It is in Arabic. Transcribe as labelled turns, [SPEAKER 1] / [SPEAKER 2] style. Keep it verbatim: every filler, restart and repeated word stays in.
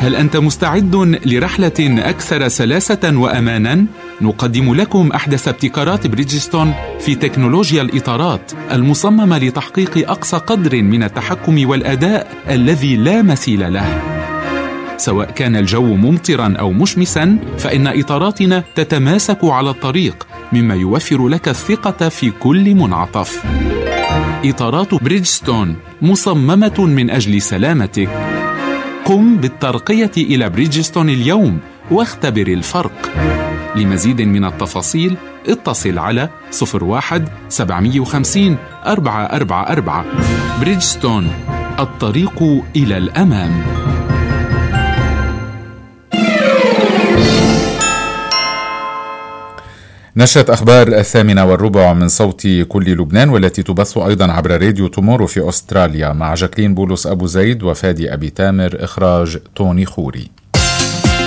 [SPEAKER 1] هل أنت مستعد لرحلة أكثر سلاسة وأمانا؟ نقدم لكم أحدث ابتكارات بريدجستون في تكنولوجيا الإطارات المصممة لتحقيق أقصى قدر من التحكم والأداء الذي لا مثيل له. سواء كان الجو ممطرا أو مشمسا، فإن إطاراتنا تتماسك على الطريق، مما يوفر لك الثقة في كل منعطف. إطارات بريدجستون مصممة من أجل سلامتك. قم بالترقية إلى بريدجستون اليوم واختبر الفرق. لمزيد من التفاصيل اتصل على صفر واحد سبعمائة وخمسين أربعة أربعة أربعة. بريدجستون، الطريق إلى الأمام.
[SPEAKER 2] نشرة أخبار الثامنة والربع من صوت كل لبنان، والتي تبث أيضا عبر راديو تومورو في أستراليا، مع جاكلين بولس أبو زيد وفادي أبي تامر، إخراج توني خوري.